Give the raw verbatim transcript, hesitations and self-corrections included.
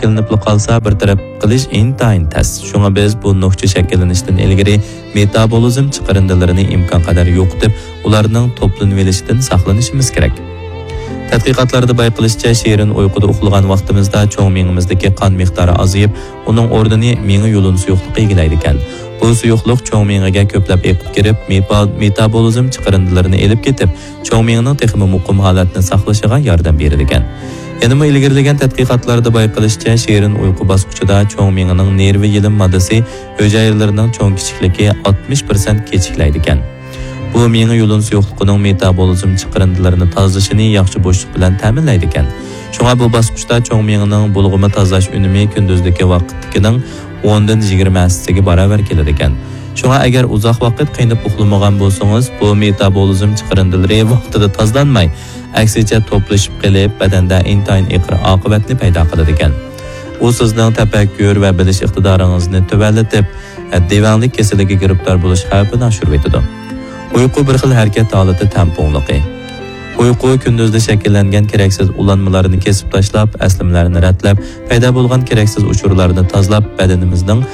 shakllanib qolsa bir taraf qilish intayin tas. Shunga biz bu nuqcha shakllanishdan ilgari metabolizm chiqarindilarini imkon qadar yo'qotib, ularning to'planib olishidan saqlanishimiz kerak. Tadqiqotlarda bayqilishicha, shirin uyquda uxlagan vaqtimizda cho'ng miyamizdagi qon miqdori azayib, uning o'rnini miya yo'lin suyuqligi egallaydi ekan. Bu suyuqlik cho'ng miyaga ko'plab eqib kirib, metabolizm chiqarindilarini elib ketib, cho'ng miyaning texmi muqim holatini saqlashiga yordam beradi ekan. Yana ilgirlagan tadqiqotlarda bayqilishicha, shirin uyqu bosqichida cho'ng miyaning nervi yilim moddasi hujayralarining cho'ng kichikligi oltmish foiz kechiklaydi ekan. Bu miya yo'lin suyuqligining metabolizm chiqarindilarini tozalashini yaxshi bo'shliq bilan ta'minlaydi ekan. Shunga bu bosqichda cho'ng miyaning bulg'ama tozalash unumi kunduzdagi vaqtning o'ndan yigirma hissasiga barobar keladi ekan. Shunga agar uzoq vaqt qiynab uxlamagan bo'lsangiz, bu metabolizm chiqarindilari vaqtida tozalanmay, aksincha to'plashib qolib, badanda intayin iqir oqibatni paydo qiladi ekan. U sizning tafakkur va bilish iqtidoringizni tuvallatib, devonlik kasaliga giribdor bo'lish xavfini oshirib etadi. Uyqu bir xil harakat holati tamponligi. Uyqu kunduzda shakllangan keraksiz ulanmalarni kesib tashlab, aslimlarni ratlab, paydo bo'lgan keraksiz uchurlarni tozalab, badanimizning